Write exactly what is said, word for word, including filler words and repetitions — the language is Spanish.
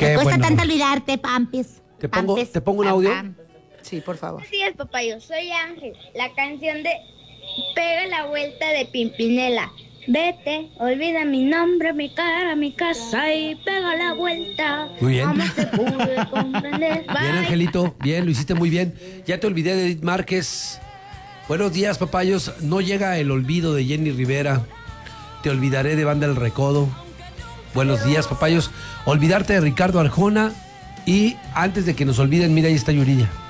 Qué cuesta bueno. tanto olvidarte, Pampis. ¿Te pongo, Pampis. ¿te pongo un audio? Pam, pam. Sí, por favor. Así es, papá, yo soy Ángel. La canción de Pega la vuelta de Pimpinela. Vete, olvida mi nombre, mi cara, mi casa y pega la vuelta. Muy bien. Jamás te pude comprender. Bien, Bye. Angelito, bien, lo hiciste muy bien. Ya te olvidé de Edith Márquez. Buenos días, papayos. No llega el olvido de Jenny Rivera. Te olvidaré de Banda El Recodo. Buenos días, papayos. Olvidarte de Ricardo Arjona. Y antes de que nos olviden, mira, ahí está Yuridia.